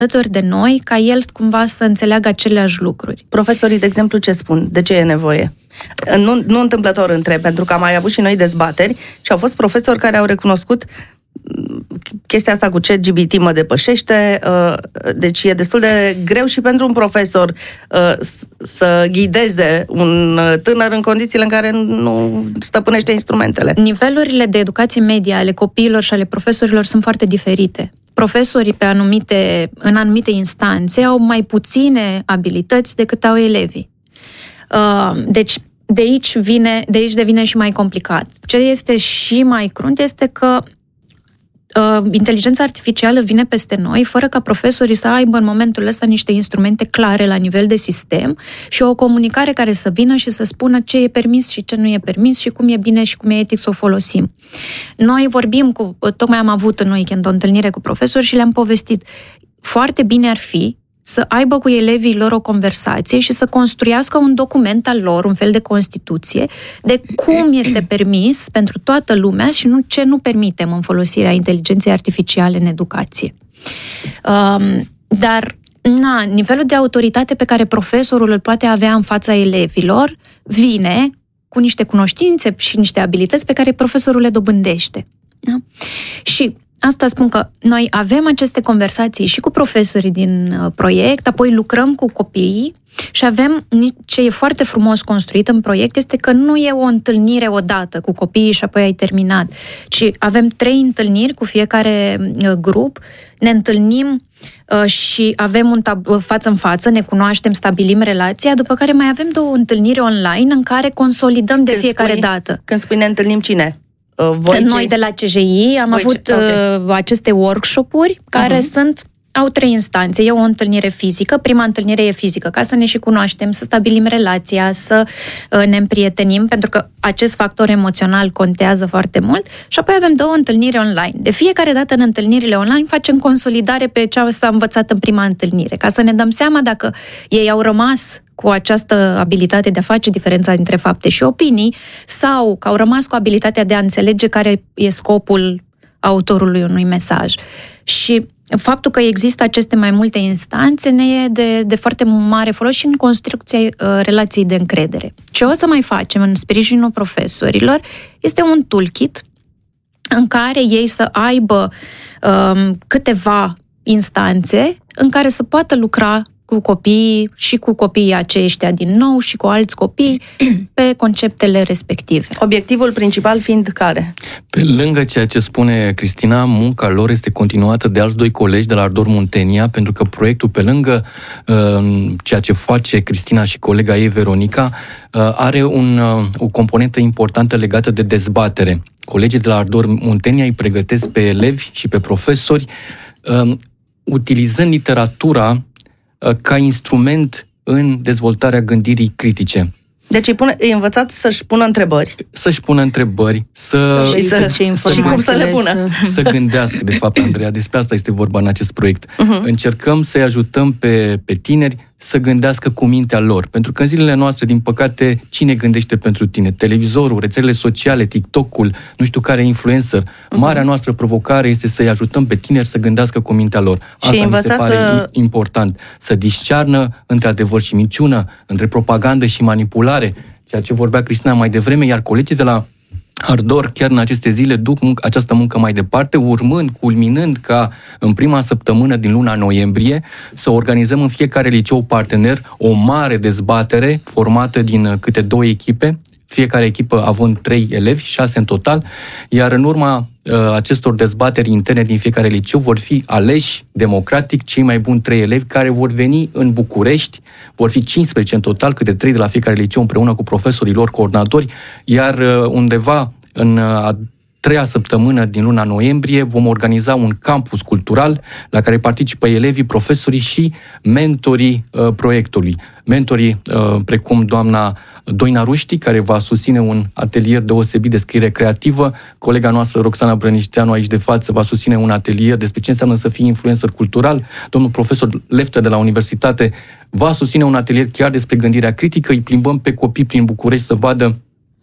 alături de noi, ca el cumva să înțeleagă aceleași lucruri. Profesorii, de exemplu, ce spun? De ce e nevoie? Nu întâmplător întreb, pentru că am mai avut și noi dezbateri și au fost profesori care au recunoscut chestia asta cu ChatGPT mă depășește, deci e destul de greu și pentru un profesor să ghideze un tânăr în condițiile în care nu stăpânește instrumentele. Nivelurile de educație media ale copiilor și ale profesorilor sunt foarte diferite. Profesorii în anumite instanțe au mai puține abilități decât au elevii. Deci de aici devine și mai complicat. Ce este și mai crunt este că inteligența artificială vine peste noi fără ca profesorii să aibă în momentul ăsta niște instrumente clare la nivel de sistem și o comunicare care să vină și să spună ce e permis și ce nu e permis și cum e bine și cum e etic să o folosim. Noi tocmai am avut în weekend o întâlnire cu profesori și le-am povestit. Foarte bine ar fi să aibă cu elevii lor o conversație și să construiască un document al lor, un fel de Constituție, de cum este permis pentru toată lumea și ce nu permitem în folosirea inteligenței artificiale în educație. Dar nivelul de autoritate pe care profesorul îl poate avea în fața elevilor vine cu niște cunoștințe și niște abilități pe care profesorul le dobândește. Da? Și asta spun că noi avem aceste conversații și cu profesorii din proiect, apoi lucrăm cu copiii și avem ce e foarte frumos construit în proiect este că nu e o întâlnire odată cu copiii și apoi ai terminat, ci avem 3 întâlniri cu fiecare grup, ne întâlnim și avem un față în față, ne cunoaștem, stabilim relația, după care mai avem 2 întâlniri online în care consolidăm de fiecare dată. Când spui ne întâlnim, cine? Noi de la CJI am avut aceste workshop-uri care au 3 instanțe. E o întâlnire fizică. Prima întâlnire e fizică, ca să ne și cunoaștem, să stabilim relația, să ne împrietenim, pentru că acest factor emoțional contează foarte mult. Și apoi avem 2 întâlniri online. De fiecare dată în întâlnirile online facem consolidare pe ce s-a învățat în prima întâlnire, ca să ne dăm seama dacă ei au rămas cu această abilitate de a face diferența dintre fapte și opinii sau că au rămas cu abilitatea de a înțelege care e scopul autorului unui mesaj. Și faptul că există aceste mai multe instanțe ne e de foarte mare folos și în construcția relației de încredere. Ce o să mai facem în sprijinul profesorilor este un toolkit în care ei să aibă câteva instanțe în care să poată lucra cu copiii și cu copiii aceștia din nou și cu alți copii pe conceptele respective. Obiectivul principal fiind care? Pe lângă ceea ce spune Cristina, munca lor este continuată de alți 2 colegi de la Ardor Muntenia, pentru că proiectul, pe lângă ceea ce face Cristina și colega ei, Veronica, are o componentă importantă legată de dezbatere. Colegii de la Ardor Muntenia îi pregătesc pe elevi și pe profesori utilizând literatura ca instrument în dezvoltarea gândirii critice. Deci îi învățați să-și pună întrebări. Să-și pună întrebări, și cum să le pună. Să gândească, de fapt, Andreea, despre asta este vorba în acest proiect. Încercăm să-i ajutăm pe tineri să gândească cu mintea lor. Pentru că în zilele noastre, din păcate, cine gândește pentru tine? Televizorul, rețelele sociale, TikTok-ul, nu știu care influencer. Marea noastră provocare este să-i ajutăm pe tineri să gândească cu mintea lor. Asta mi se pare important. Să discearnă între adevăr și minciună, între propagandă și manipulare, ceea ce vorbea Cristina mai devreme, iar colegii de la Ardor chiar în aceste zile duc această muncă mai departe, culminând ca în prima săptămână din luna noiembrie să organizăm în fiecare liceu partener o mare dezbatere formată din câte 2 echipe, fiecare echipă având 3 elevi, 6 în total, iar în urma acestor dezbateri interne din fiecare liceu vor fi aleși democratic cei mai buni 3 elevi care vor veni în București, vor fi 15 în total, câte 3 de la fiecare liceu împreună cu profesorii lor, coordonatori, iar undeva în a 3-a săptămână din luna noiembrie vom organiza un campus cultural la care participă elevii, profesorii și mentorii proiectului. Mentorii precum doamna Doina Ruști, care va susține un atelier deosebit de scriere creativă, colega noastră Roxana Brănișteanu aici de față va susține un atelier despre ce înseamnă să fii influencer cultural, domnul profesor Leftă de la Universitate va susține un atelier chiar despre gândirea critică, îi plimbăm pe copii prin București să vadă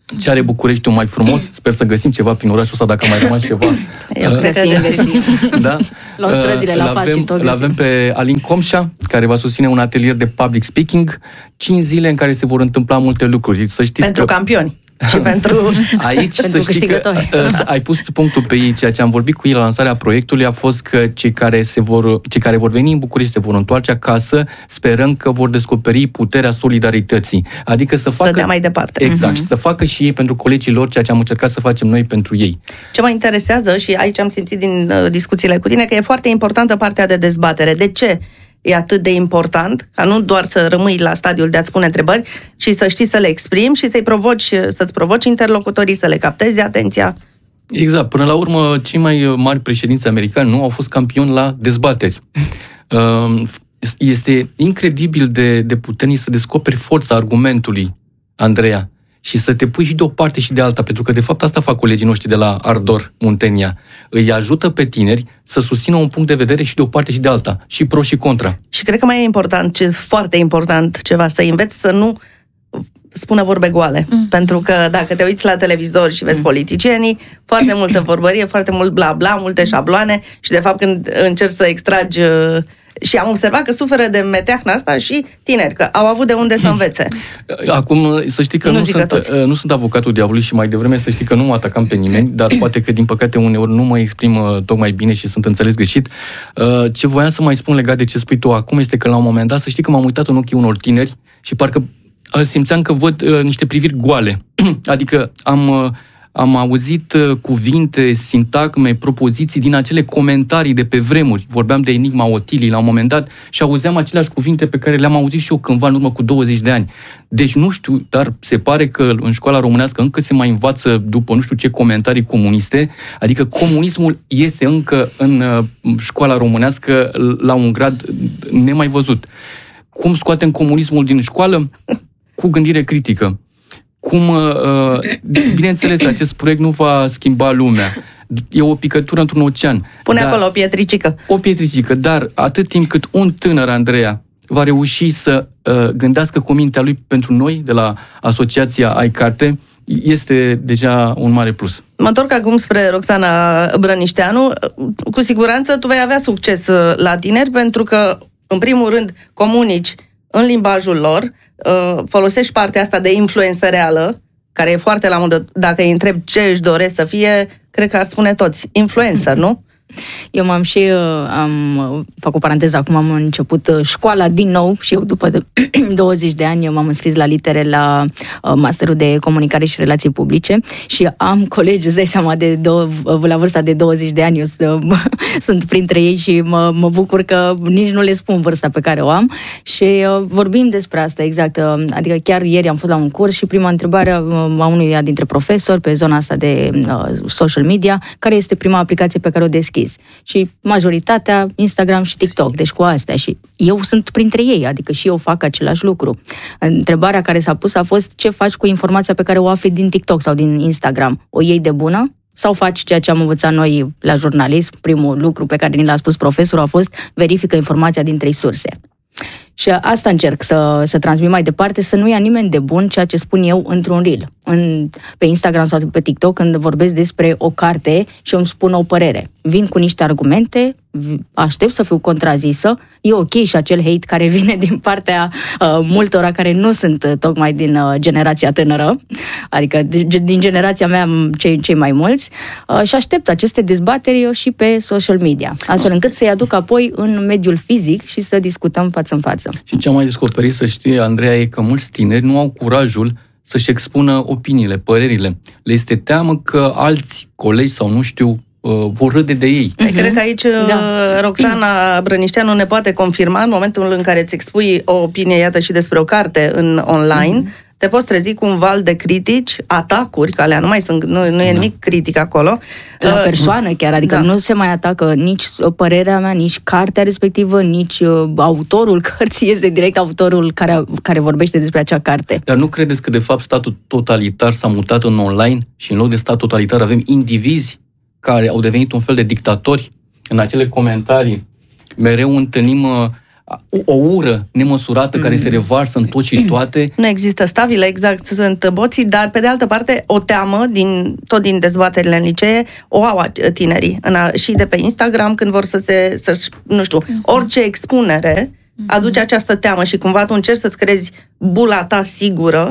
ce are Bucureștiul mai frumos. Sper să găsim ceva prin orașul ăsta, dacă a mai rămas ceva. Eu cred că găsim. Da? La străzile la Paș și tot l-avem pe Alin Comșa, care va susține un atelier de public speaking, 5 zile în care se vor întâmpla multe lucruri. Să știți pentru campioni. Și pentru... Aici să știi că ai pus punctul pe ei. Ceea ce am vorbit cu ei la lansarea proiectului a fost că cei care vor veni în București se vor întoarce acasă, sperăm că vor descoperi puterea solidarității. Adică să dea mai departe. Exact. Să facă și ei pentru colegii lor ceea ce am încercat să facem noi pentru ei. Ce mă interesează, și aici am simțit din discuțiile cu tine, că e foarte importantă partea de dezbatere. De ce e atât de important, ca nu doar să rămâi la stadiul de a-ți pune întrebări, ci să știi să le exprimi și să-ți provoci interlocutorii, să le captezi atenția? Exact. Până la urmă, cei mai mari președinți americani nu au fost campioni la dezbateri. Este incredibil de puternic să descoperi forța argumentului, Andreea, și să te pui și de o parte și de alta, pentru că de fapt asta fac colegii noștri de la Ardor Muntenia. Îi ajută pe tineri să susțină un punct de vedere și de o parte și de alta, și pro și contra. Și cred că mai e important, foarte important ceva, să înveți să nu spună vorbe goale. Pentru că dacă te uiți la televizor și vezi politicienii, foarte multă vorbărie, foarte mult bla bla, multe șabloane și de fapt când încerci să extragi... Și am observat că suferă de meteahna asta și tineri, că au avut de unde să învețe. Acum, să știi că nu sunt avocatul diavolului și mai devreme să știi că nu mă atacam pe nimeni, dar poate că din păcate uneori nu mă exprim tocmai bine și sunt înțeles greșit. Ce voiam să mai spun legat de ce spui tu acum este că la un moment dat, să știi că m-am uitat în ochii unor tineri și parcă simțeam că văd niște priviri goale. Adică am auzit cuvinte, sintagme, propoziții din acele comentarii de pe vremuri. Vorbeam de Enigma Otilii la un moment dat și auzeam aceleași cuvinte pe care le-am auzit și eu cândva în urmă cu 20 de ani. Deci nu știu, dar se pare că în școala românească încă se mai învață după nu știu ce comentarii comuniste, adică comunismul este încă în școala românească la un grad nemai văzut. Cum scoatem comunismul din școală? Cu gândire critică. Bineînțeles, acest proiect nu va schimba lumea. E o picătură într-un ocean. Pune acolo o pietricică. O pietricică, dar atât timp cât un tânăr, Andreea, va reuși să gândească cu mintea lui pentru noi, de la Asociația Ai Carte, este deja un mare plus. Mă întorc acum spre Roxana Brănișteanu. Cu siguranță tu vei avea succes la tineri, pentru că, în primul rând, comunici în limbajul lor, folosești partea asta de influență reală, care e foarte la modă. Dacă îi întreb ce își doresc să fie, cred că ar spune toți influencer, nu? Eu fac o paranteză, acum am început școala din nou și eu după 20 de ani eu m-am înscris la litere la masterul de comunicare și relații publice și am colegi, îți dai seama, la vârsta de 20 de ani, eu sunt printre ei și mă bucur că nici nu le spun vârsta pe care o am și vorbim despre asta, exact. Adică chiar ieri am fost la un curs și prima întrebare a unuia dintre profesori pe zona asta de social media, care este prima aplicație pe care o deschizi? Și majoritatea Instagram și TikTok, deci cu astea. Și eu sunt printre ei, adică și eu fac același lucru. Întrebarea care s-a pus a fost: ce faci cu informația pe care o afli din TikTok sau din Instagram? O iei de bună? Sau faci ceea ce am învățat noi la jurnalism? Primul lucru pe care ni l-a spus profesorul a fost: verifică informația din 3 surse. Și asta încerc să transmit mai departe, să nu ia nimeni de bun ceea ce spun eu într-un reel. Pe Instagram sau pe TikTok, când vorbesc despre o carte și îmi spun o părere. Vin cu niște argumente, aștept să fiu contrazisă, e ok și acel hate care vine din partea multora care nu sunt tocmai din generația tânără, adică din generația mea cei mai mulți, și aștept aceste dezbateri și pe social media, astfel încât să-i aduc apoi în mediul fizic și să discutăm față în față. Și ce am mai descoperit, să știi, Andreea, e că mulți tineri nu au curajul să-și expună opiniile, părerile. Le este teamă că alți colegi sau nu știu vor râde de ei. Cred că aici Roxana Brănișteanu ne poate confirma, în momentul în care îți expui o opinie, iată, și despre o carte în online, te poți trezi cu un val de critici, atacuri, că alea nu e nimic critic acolo. La persoană chiar, adică nu se mai atacă nici părerea mea, nici cartea respectivă, nici autorul cărții, este direct autorul care vorbește despre acea carte. Dar nu credeți că de fapt statul totalitar s-a mutat în online și în loc de stat totalitar avem indivizi care au devenit un fel de dictatori? În acele comentarii mereu întâlnim o ură nemăsurată care se revarsă în tot și toate. Nu există stabile, exact, sunt boții, dar pe de altă parte o teamă, tot din dezbaterile în licee, o au tinerii. Și de pe Instagram, când vor să-și, nu știu, orice expunere aduce această teamă și cumva tu încerci să-ți creezi bula ta sigură.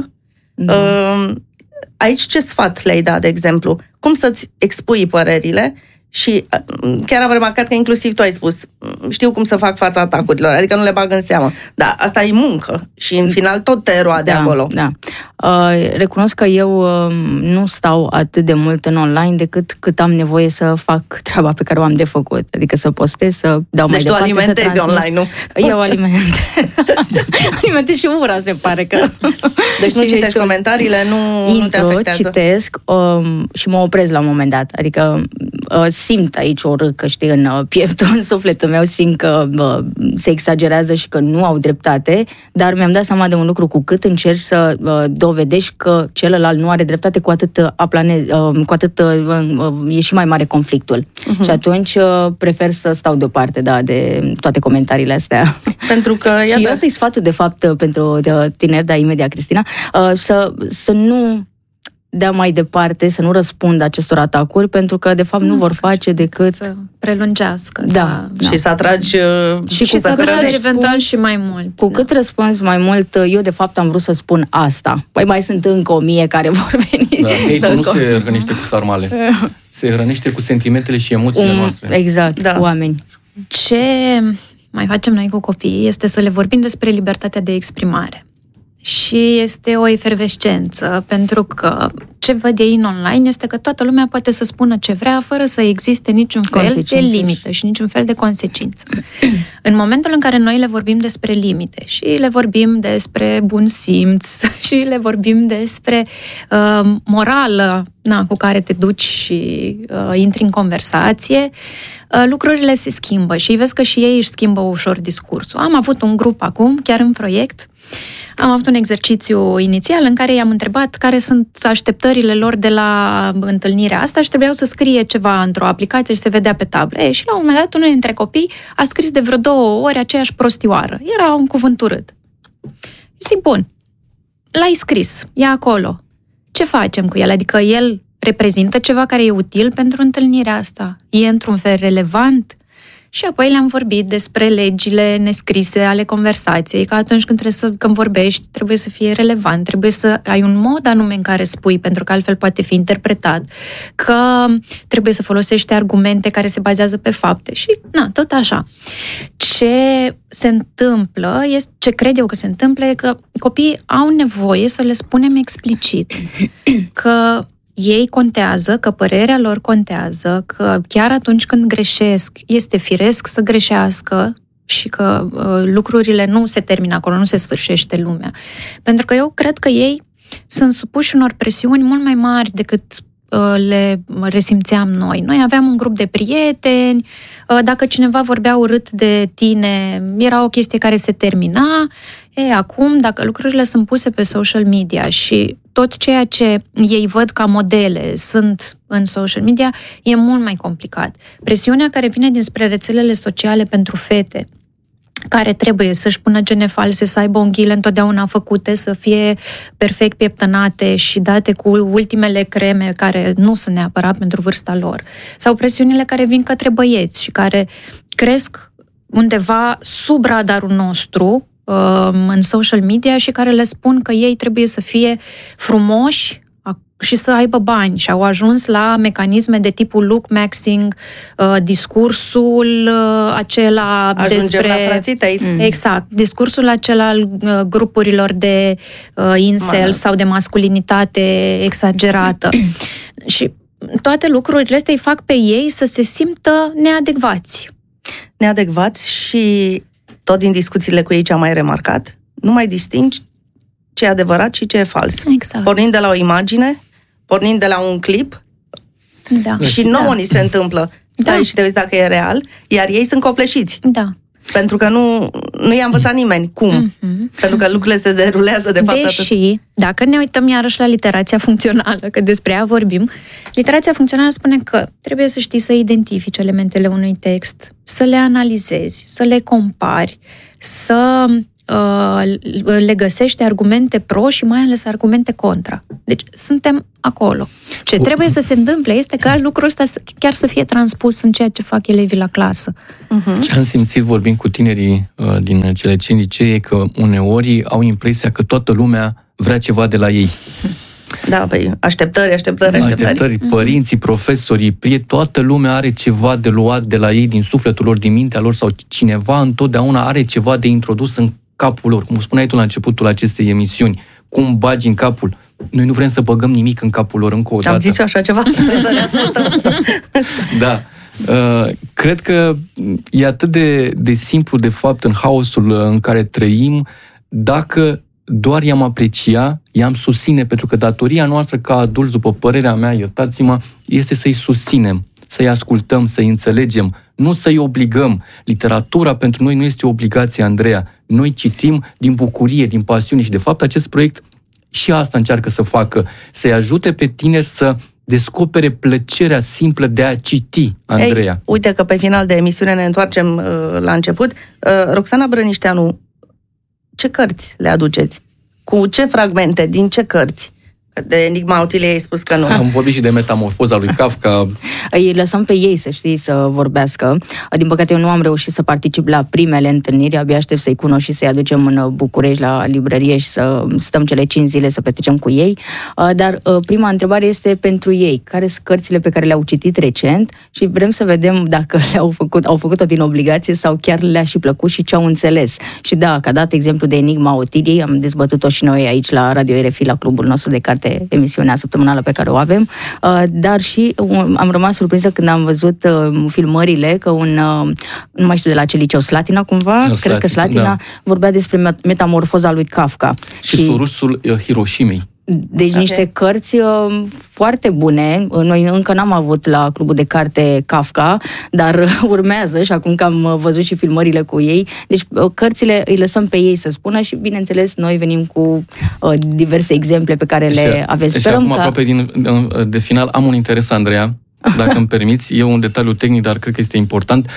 Aici ce sfat le-ai dat, de exemplu? Cum să-ți expui părerile? Și chiar am remarcat că inclusiv tu ai spus, știu cum să fac fața atacurilor, adică nu le bag în seamă. Dar asta e muncă și în final tot te roade acolo. Da. Recunosc că eu nu stau atât de mult în online decât cât am nevoie să fac treaba pe care o am de făcut. Adică să postez, să dau mai departe, să transmit. Deci tu alimentezi online, nu? Eu alimentez și ura, se pare că... Deci nu citești comentariile, nu te afectează. Citesc și mă opresc la un moment dat. Adică simt aici o râcă, știi, în pieptul, în sufletul meu, simt că se exagerează și că nu au dreptate, dar mi-am dat seama de un lucru: cu cât încerci să dovedești că celălalt nu are dreptate, cu atât e și mai mare conflictul. Și atunci prefer să stau deoparte, de toate comentariile astea. Pentru că, și ăsta e sfatul, de fapt, pentru tineri, dar imediat, Cristina, să nu dea mai departe, să nu răspundă acestor atacuri, pentru că, de fapt, nu vor face decât să prelungească. Da. Și să atragi și să atragi eventual și mai mult. Cu cât răspunzi mai mult, eu, de fapt, am vrut să spun asta. Păi mai sunt încă 1000 care vor veni. Da, nu se hrănește cu sarmale. Se hrănește cu sentimentele și emoțiile noastre. Exact, oameni. Ce mai facem noi cu copiii este să le vorbim despre libertatea de exprimare. Și este o efervescență, pentru că ce văd ei în online este că toată lumea poate să spună ce vrea, fără să existe niciun fel de limită și niciun fel de consecință. În momentul în care noi le vorbim despre limite și le vorbim despre bun simț și le vorbim despre morală cu care te duci și intri în conversație, lucrurile se schimbă și vezi că și ei își schimbă ușor discursul. Am avut un grup acum, chiar în proiect, am avut un exercițiu inițial în care i-am întrebat care sunt așteptările lor de la întâlnirea asta și trebuiau să scrie ceva într-o aplicație și se vedea pe tablă. Și la un moment dat unul dintre copii a scris de vreo 2 ori aceeași prostioară. Era un cuvânt urât. Zic, bun, l-ai scris, e acolo. Ce facem cu el? Adică el reprezintă ceva care e util pentru întâlnirea asta? E într-un fel relevant? Și apoi le-am vorbit despre legile nescrise ale conversației, că atunci când vorbești, trebuie să fie relevant, trebuie să ai un mod anume în care spui, pentru că altfel poate fi interpretat, că trebuie să folosești argumente care se bazează pe fapte și, tot așa. Ce se întâmplă, ce cred eu că se întâmplă, e că copiii au nevoie să le spunem explicit că ei contează, că părerea lor contează, că chiar atunci când greșesc, este firesc să greșească și că lucrurile nu se termină acolo, nu se sfârșește lumea. Pentru că eu cred că ei sunt supuși unor presiuni mult mai mari decât le resimțeam noi. Noi aveam un grup de prieteni, dacă cineva vorbea urât de tine, era o chestie care se termina. Acum, dacă lucrurile sunt puse pe social media și tot ceea ce ei văd ca modele sunt în social media, e mult mai complicat. Presiunea care vine dinspre rețelele sociale pentru fete, care trebuie să-și pună gene false, să aibă unghiile întotdeauna făcute, să fie perfect pieptănate și date cu ultimele creme care nu sunt neapărat pentru vârsta lor. Sau presiunile care vin către băieți și care cresc undeva sub radarul nostru în social media și care le spun că ei trebuie să fie frumoși și să aibă bani și au ajuns la mecanisme de tipul look maxing, discursul acela despre... la frații tăi. Exact, discursul acela al grupurilor de incel sau de masculinitate exagerată. Și toate lucrurile astea îi fac pe ei să se simtă neadecvați. Neadecvați și tot din discuțiile cu ei ce am mai remarcat, nu mai distingi ce e adevărat și ce e fals. Exact. Pornind de la o imagine, pornind de la un clip, și nouă ni se întâmplă. Stai și te uiți dacă e real, iar ei sunt copleșiți. Da. Pentru că nu i-a învățat nimeni cum. Pentru că lucrurile se derulează de fapt Deși, dacă ne uităm iarăși la literația funcțională, că despre ea vorbim, literația funcțională spune că trebuie să știi să identifici elementele unui text, să le analizezi, să le compari, să le găsești argumente pro și mai ales argumente contra. Deci suntem acolo. Ce trebuie să se întâmple este ca lucrul ăsta chiar să fie transpus în ceea ce fac elevii la clasă. Ce am simțit vorbind cu tinerii din cele 5 licee e că uneori au impresia că toată lumea vrea ceva de la ei. Da, păi, așteptări. Părinții, profesorii, prieteni, toată lumea are ceva de luat de la ei, din sufletul lor, din mintea lor, sau cineva întotdeauna are ceva de introdus în capul lor. Cum spuneai tu la începutul acestei emisiuni, cum bagi în capul. Noi nu vrem să băgăm nimic în capul lor încă o dată. Am zis eu așa ceva? Da. Cred că e atât de simplu, de fapt, în haosul în care trăim, dacă doar i-am aprecia, i-am susține, pentru că datoria noastră ca adulți, după părerea mea, iertați-mă, este să-i susținem, să-i ascultăm, să-i înțelegem, nu să-i obligăm. Literatura pentru noi nu este o obligație, Andreea. Noi citim din bucurie, din pasiune și, de fapt, acest proiect și asta încearcă să facă, să-i ajute pe tineri să descopere plăcerea simplă de a citi, Andreea. Ei, uite că pe final de emisiune ne întoarcem la început. Roxana Brănișteanu, ce cărți le aduceți? Cu ce fragmente? Din ce cărți? De Enigma Otiliei ai spus că nu. Am vorbit și de Metamorfoza lui Kafka. Îi lăsăm pe ei, să știi, să vorbească. Din păcate, eu nu am reușit să particip la primele întâlniri, abia aștept să-i cunosc și să-i aducem în București, la librărie, și să stăm cele 5 zile să petrecem cu ei. Dar prima întrebare este pentru ei. Care sunt cărțile pe care le-au citit recent și vrem să vedem dacă au făcut-o din obligație sau chiar le-a și plăcut și ce au înțeles. Și da, că a dat exemplu de Enigma Otiliei, am dezbătut-o și noi aici la Radio RFI, la clubul nostru de carte, emisiunea săptămânală pe care o avem, dar și am rămas surprinsă când am văzut filmările că nu mai știu de la ce liceu, Slatina cumva, cred că Slatina, da, vorbea despre Metamorfoza lui Kafka. Și Surusul Hiroshimei. Deci niște cărți foarte bune. Noi încă n-am avut la clubul de carte Kafka, dar urmează și acum că am văzut și filmările cu ei. Deci cărțile îi lăsăm pe ei să spună și, bineînțeles, noi venim cu diverse exemple pe care le aveți. Și acum, aproape de final, am un interes, Andreea, dacă îmi permiți. E un detaliu tehnic, dar cred că este important.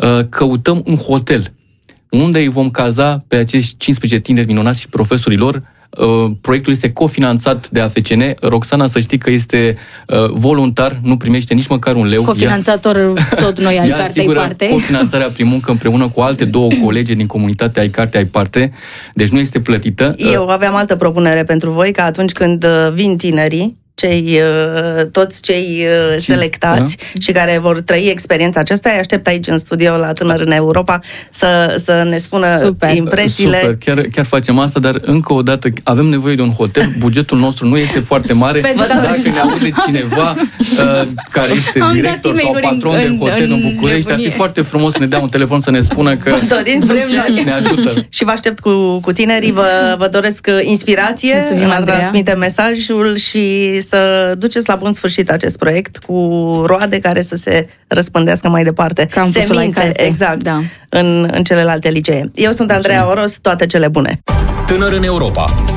Căutăm un hotel unde îi vom caza pe acești 15 tineri minunați și profesorii lor. Proiectul este cofinanțat de AFCN. Roxana, să știi că este voluntar, nu primește nici măcar un leu. Cofinanțator tot noi ai carte ai parte. Cofinanțarea prin muncă împreună cu alte 2 colege din comunitatea ai carte ai parte. Deci nu este plătită. Eu aveam altă propunere pentru voi, că atunci când vin tinerii, toți cei selectați și care vor trăi experiența aceasta, îi aștept aici în studio la Tânăr în Europa să ne spună impresiile. Super, chiar facem asta, dar încă o dată avem nevoie de un hotel, bugetul nostru nu este foarte mare. Dacă ne aude cineva care este director sau patron de hotel în București, ar fi foarte frumos să ne dea un telefon să ne spună că ne ajută. Și vă aștept cu tinerii, vă doresc inspirație în a transmite mesajul și să duceți la bun sfârșit acest proiect cu roade care să se răspândească mai departe. Semințe, exact, da, în celelalte licee. Eu sunt Andreea Oros, toate cele bune. Tânăr în Europa,